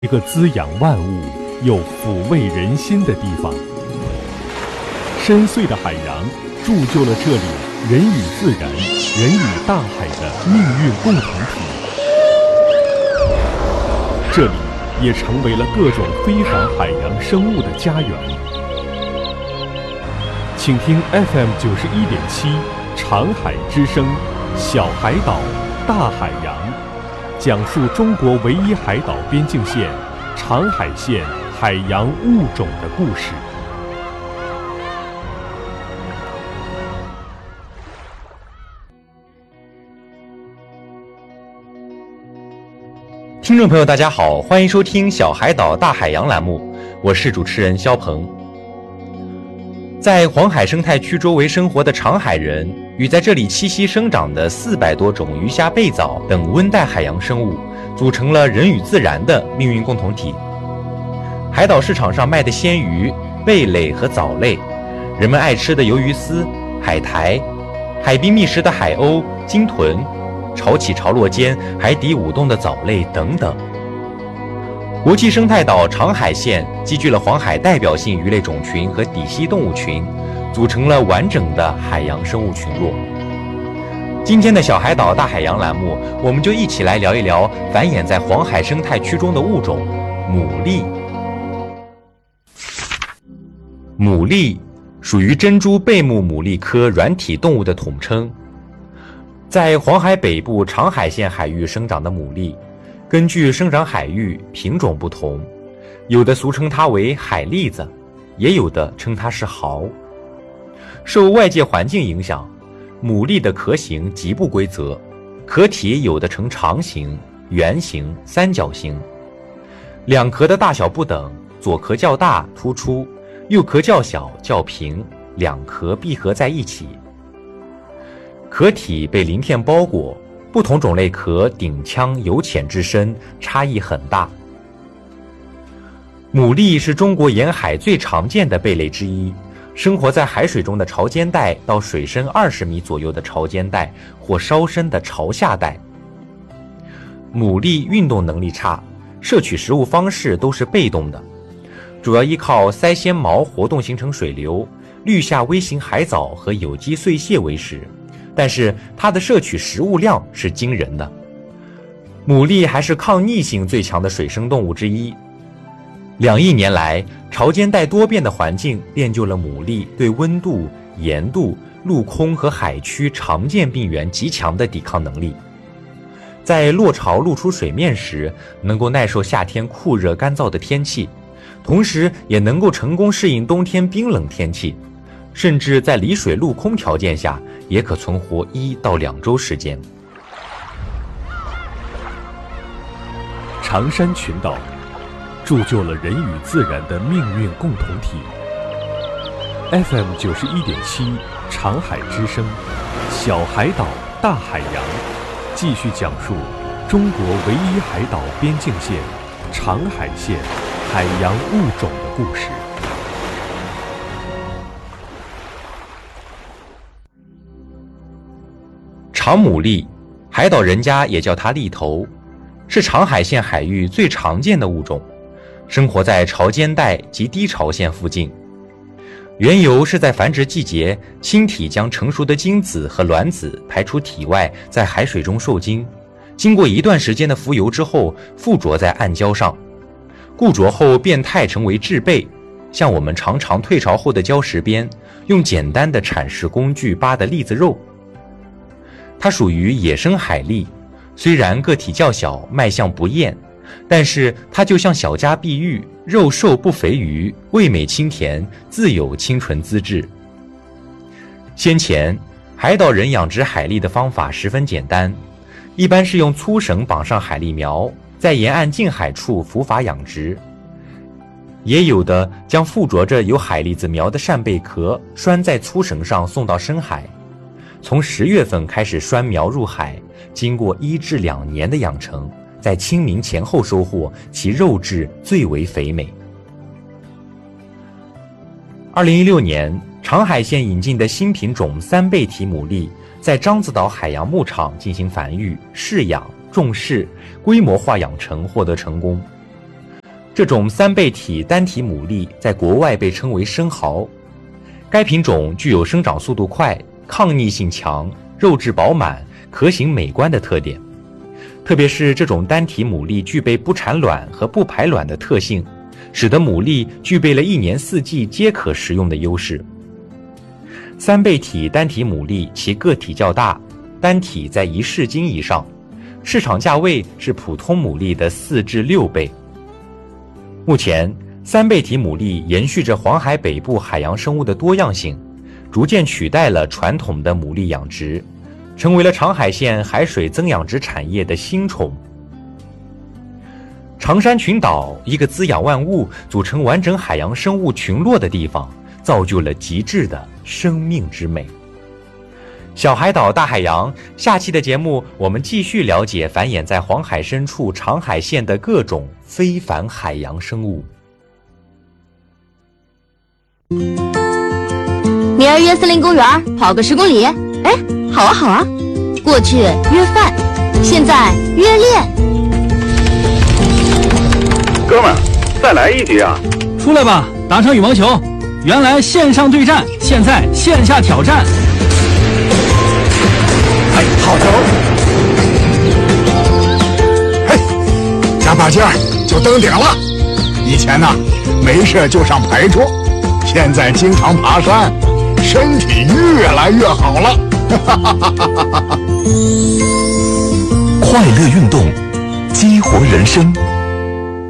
一个滋养万物又抚慰人心的地方。深邃的海洋铸就了这里人与自然、人与大海的命运共同体。这里也成为了各种非凡海洋生物的家园。请听 FM91.7长海之声，小海岛，大海洋。讲述中国唯一海岛边境线长海线海洋物种的故事。 听众朋友大家好，欢迎收听小海岛大海洋栏目，我是主持人肖鹏。在黄海生态区周围生活的长海人与在这里栖息生长的400多种鱼虾贝藻等温带海洋生物，组成了人与自然的命运共同体。海岛市场上卖的鲜鱼、贝类和藻类，人们爱吃的鱿鱼丝、海苔，海滨觅食的海鸥、鲸豚，潮起潮落间海底舞动的藻类等等。国际生态岛长海线集聚了黄海代表性鱼类种群和底栖动物群，组成了完整的海洋生物群落。今天的小海岛大海洋栏目，我们就一起来聊一聊繁衍在黄海生态区中的物种牡蛎。牡蛎属于珍珠贝目牡蛎科软体动物的统称。在黄海北部长海线海域生长的牡蛎，根据生长海域品种不同，有的俗称它为海蛎子，也有的称它是蚝。受外界环境影响，牡蛎的壳形极不规则，壳体有的呈长形、圆形、三角形，两壳的大小不等，左壳较大突出，右壳较小较平，两壳闭合在一起。壳体被鳞片包裹，不同种类壳顶腔由浅至深，差异很大。牡蛎是中国沿海最常见的贝类之一，生活在海水中的潮间带到水深20米左右的潮间带或稍深的潮下带。牡蛎运动能力差，摄取食物方式都是被动的，主要依靠鳃纤毛活动形成水流，滤下微型海藻和有机碎屑为食，但是它的摄取食物量是惊人的。牡蛎还是抗逆性最强的水生动物之一。2亿年来，潮间带多变的环境练就了牡蛎对温度、盐度、陆空和海区常见病原极强的抵抗能力。在落潮露出水面时，能够耐受夏天酷热干燥的天气，同时也能够成功适应冬天冰冷天气，甚至在离水陆空条件下也可存活1到2周时间。 长山群岛铸就了人与自然的命运共同体。FM91.7长海之声，小海岛大海洋，继续讲述中国唯一海岛边境线长海线海洋物种的故事。 长牡蛎，海岛人家也叫它蛎头，是长海线海域最常见的物种，生活在潮间带及低潮线附近。缘由是在繁殖季节，亲体将成熟的精子和卵子排出体外，在海水中受精，经过一段时间的浮游之后，附着在暗礁上，固着后变态成为质贝，像我们常常退潮后的礁石边，用简单的铲食工具扒的栗子肉。它属于野生海蛎，虽然个体较小，卖相不艳，但是它就像小家碧玉，肉瘦不肥鱼，味美清甜，自有清纯资质。先前海岛人养殖海蛎的方法十分简单，一般是用粗绳绑上海蛎苗，在沿岸近海处伏法养殖，也有的将附着着有海蛎子苗的扇贝壳拴在粗绳上送到深海，从10月份开始拴苗入海，经过1至2年的养成，在清明前后收获，其肉质最为肥美。2016年，长海线引进的新品种3倍体牡蛎，在獐子岛海洋牧场进行繁育、试养、重试，规模化养成获得成功。 这种三倍体单体牡蛎在国外被称为生蚝。该品种具有生长速度快、抗逆性强、肉质饱满、壳形美观的特点。特别是这种单体牡蛎具备不产卵和不排卵的特性，使得牡蛎具备了一年四季皆可食用的优势。三倍体单体牡蛎其个体较大，单体在1市斤以上，市场价位是普通牡蛎的4至6倍。目前，三倍体牡蛎延续着黄海北部海洋生物的多样性，逐渐取代了传统的牡蛎养殖，成为了长海县海水增养殖产业的新宠。长山群岛，一个滋养万物、组成完整海洋生物群落的地方，造就了极致的生命之美。小海岛大海洋，下期的节目我们继续了解繁衍在黄海深处长海县的各种非凡海洋生物。 明儿约森林公园跑个10公里，哎，好啊好啊。过去约饭，现在约练。 哥们儿，再来一局啊！ 出来吧，打场羽毛球。原来线上对战，现在线下挑战。 哎，好球！ 嘿，加把劲儿就登顶了。以前呢，没事就上牌桌，现在经常爬山，身体越来越好了。 快乐运动，激活人生。